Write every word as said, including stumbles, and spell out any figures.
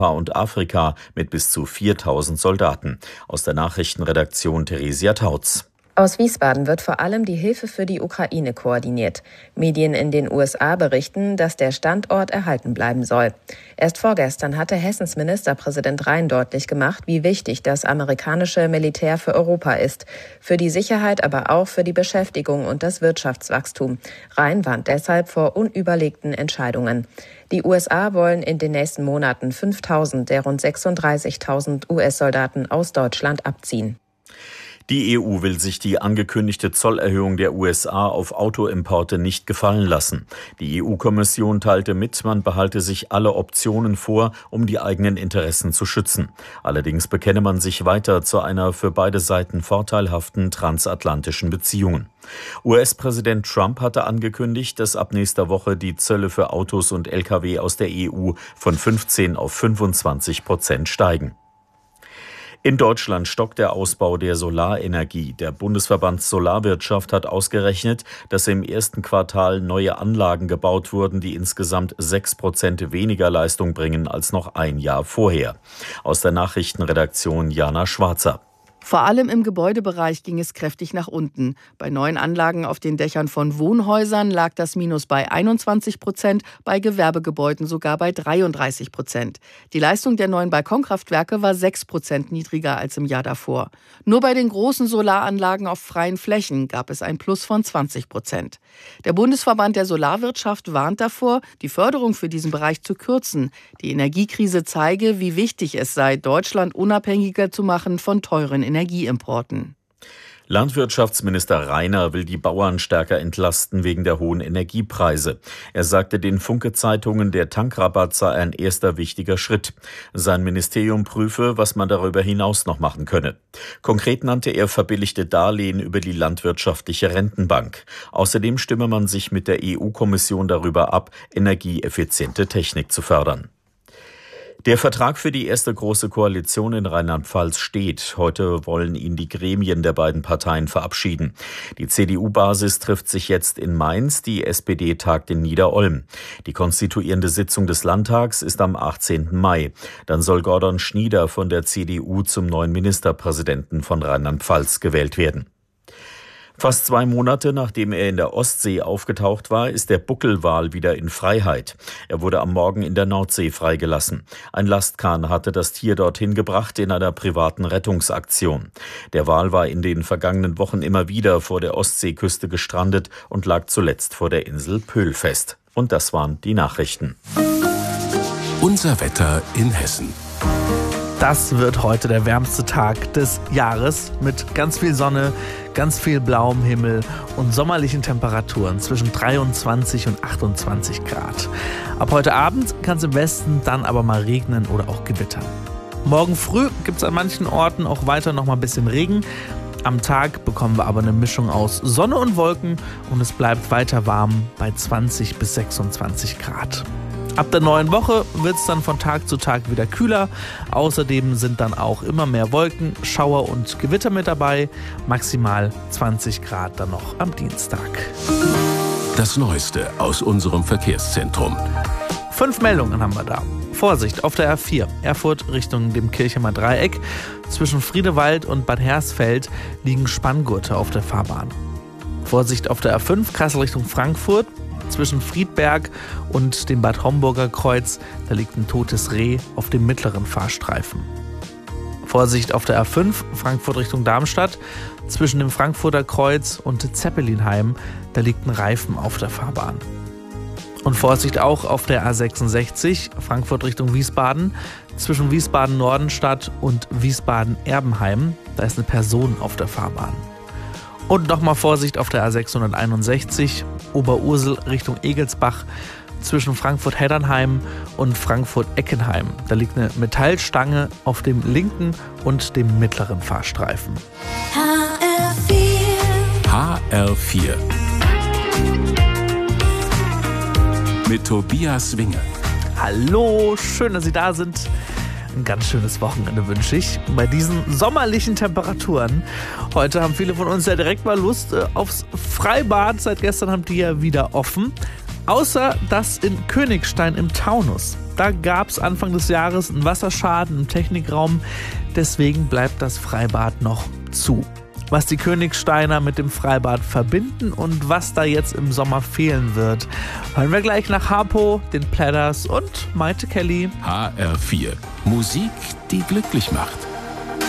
und Afrika mit bis zu viertausend Soldaten. Aus der Nachrichtenredaktion Theresia Tautz. Aus Wiesbaden wird vor allem die Hilfe für die Ukraine koordiniert. Medien in den U S A berichten, dass der Standort erhalten bleiben soll. Erst vorgestern hatte Hessens Ministerpräsident Rhein deutlich gemacht, wie wichtig das amerikanische Militär für Europa ist. Für die Sicherheit, aber auch für die Beschäftigung und das Wirtschaftswachstum. Rhein warnt deshalb vor unüberlegten Entscheidungen. Die U S A wollen in den nächsten Monaten fünftausend der rund sechsunddreißigtausend U S-Soldaten aus Deutschland abziehen. Die E U will sich die angekündigte Zollerhöhung der U S A auf Autoimporte nicht gefallen lassen. Die E U-Kommission teilte mit, man behalte sich alle Optionen vor, um die eigenen Interessen zu schützen. Allerdings bekenne man sich weiter zu einer für beide Seiten vorteilhaften transatlantischen Beziehungen. U S-Präsident Trump hatte angekündigt, dass ab nächster Woche die Zölle für Autos und L K W aus der E U von fünfzehn auf fünfundzwanzig Prozent steigen. In Deutschland stockt der Ausbau der Solarenergie. Der Bundesverband Solarwirtschaft hat ausgerechnet, dass im ersten Quartal neue Anlagen gebaut wurden, die insgesamt sechs Prozent weniger Leistung bringen als noch ein Jahr vorher. Aus der Nachrichtenredaktion Jana Schwarzer. Vor allem im Gebäudebereich ging es kräftig nach unten. Bei neuen Anlagen auf den Dächern von Wohnhäusern lag das Minus bei einundzwanzig Prozent, bei Gewerbegebäuden sogar bei dreiunddreißig Prozent. Die Leistung der neuen Balkonkraftwerke war sechs Prozent niedriger als im Jahr davor. Nur bei den großen Solaranlagen auf freien Flächen gab es ein Plus von zwanzig Prozent. Der Bundesverband der Solarwirtschaft warnt davor, die Förderung für diesen Bereich zu kürzen. Die Energiekrise zeige, wie wichtig es sei, Deutschland unabhängiger zu machen von teuren Energieimporten. Landwirtschaftsminister Rainer will die Bauern stärker entlasten wegen der hohen Energiepreise. Er sagte den Funke-Zeitungen, der Tankrabatt sei ein erster wichtiger Schritt. Sein Ministerium prüfe, was man darüber hinaus noch machen könne. Konkret nannte er verbilligte Darlehen über die landwirtschaftliche Rentenbank. Außerdem stimme man sich mit der E U-Kommission darüber ab, energieeffiziente Technik zu fördern. Der Vertrag für die erste große Koalition in Rheinland-Pfalz steht. Heute wollen ihn die Gremien der beiden Parteien verabschieden. Die C D U-Basis trifft sich jetzt in Mainz, die S P D tagt in Nieder-Olm. Die konstituierende Sitzung des Landtags ist am achtzehnten Mai. Dann soll Gordon Schnieder von der C D U zum neuen Ministerpräsidenten von Rheinland-Pfalz gewählt werden. Fast zwei Monate nachdem er in der Ostsee aufgetaucht war, ist der Buckelwal wieder in Freiheit. Er wurde am Morgen in der Nordsee freigelassen. Ein Lastkahn hatte das Tier dorthin gebracht in einer privaten Rettungsaktion. Der Wal war in den vergangenen Wochen immer wieder vor der Ostseeküste gestrandet und lag zuletzt vor der Insel Pöhl fest. Und das waren die Nachrichten. Unser Wetter in Hessen. Das wird heute der wärmste Tag des Jahres mit ganz viel Sonne, ganz viel blauem Himmel und sommerlichen Temperaturen zwischen dreiundzwanzig und achtundzwanzig Grad. Ab heute Abend kann es im Westen dann aber mal regnen oder auch gewittern. Morgen früh gibt es an manchen Orten auch weiter noch mal ein bisschen Regen. Am Tag bekommen wir aber eine Mischung aus Sonne und Wolken und es bleibt weiter warm bei zwanzig bis sechsundzwanzig Grad. Ab der neuen Woche wird es dann von Tag zu Tag wieder kühler. Außerdem sind dann auch immer mehr Wolken, Schauer und Gewitter mit dabei. Maximal zwanzig Grad dann noch am Dienstag. Das Neueste aus unserem Verkehrszentrum. Fünf Meldungen haben wir da. Vorsicht auf der R vier, Erfurt Richtung dem Kirchheimer Dreieck. Zwischen Friedewald und Bad Hersfeld liegen Spanngurte auf der Fahrbahn. Vorsicht auf der R fünf, Kassel Richtung Frankfurt. Zwischen Friedberg und dem Bad Homburger Kreuz, da liegt ein totes Reh auf dem mittleren Fahrstreifen. Vorsicht auf der R fünf, Frankfurt Richtung Darmstadt. Zwischen dem Frankfurter Kreuz und Zeppelinheim, da liegt ein Reifen auf der Fahrbahn. Und Vorsicht auch auf der A sechsundsechzig, Frankfurt Richtung Wiesbaden. Zwischen Wiesbaden-Nordenstadt und Wiesbaden-Erbenheim, da ist eine Person auf der Fahrbahn. Und nochmal Vorsicht auf der A sechshunderteinundsechzig, Oberursel Richtung Egelsbach, zwischen Frankfurt-Heddernheim und Frankfurt-Eckenheim. Da liegt eine Metallstange auf dem linken und dem mittleren Fahrstreifen. H R vier. H R vier. Mit Tobias Winge. Hallo, schön, dass Sie da sind. Ein ganz schönes Wochenende wünsche ich. Bei diesen sommerlichen Temperaturen. Heute haben viele von uns ja direkt mal Lust aufs Freibad. Seit gestern haben die ja wieder offen. Außer das in Königstein im Taunus. Da gab es Anfang des Jahres einen Wasserschaden im Technikraum. Deswegen bleibt das Freibad noch zu. Was die Königsteiner mit dem Freibad verbinden und was da jetzt im Sommer fehlen wird, hören wir gleich nach Harpo, den Platters und Maite Kelly. H R vier. Musik, die glücklich macht.